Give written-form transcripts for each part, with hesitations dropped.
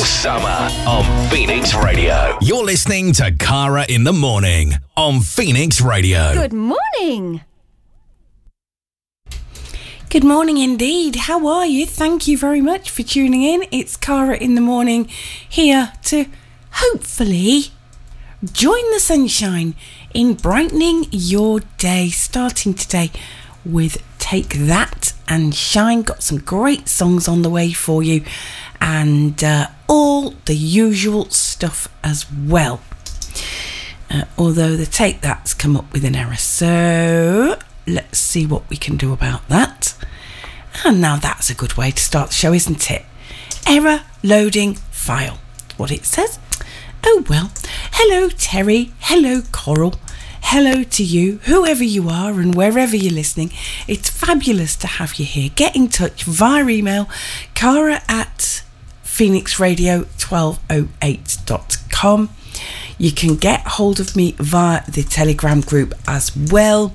summer on Phoenix Radio. You're listening to Cara in the Morning on Phoenix Radio. Good morning. Good morning indeed. How are you? Thank you very much for tuning in. It's Cara in the Morning, here to hopefully join the sunshine in brightening your day, starting today with Take That and Shine. Got some great songs on the way for you, and all the usual stuff as well. Although the Take That's come up with an error, so let's see what we can do about that. And now that's a good way to start the show, isn't it? Error loading file. What it says. Oh well. Hello Terry. Hello Coral. Hello to you, whoever you are and wherever you're listening. It's fabulous to have you here. Get in touch via email, cara@phoenixradio1208.com. You can get hold of me via the Telegram group as well.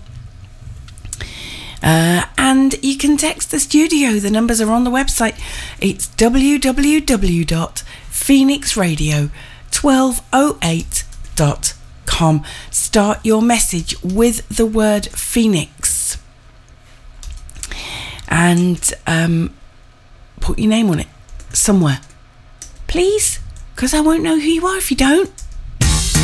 And you can text the studio. The numbers are on the website. It's www.phoenixradio1208.com. Start your message with the word Phoenix and put your name on it somewhere, please, because I won't know who you are if you don't.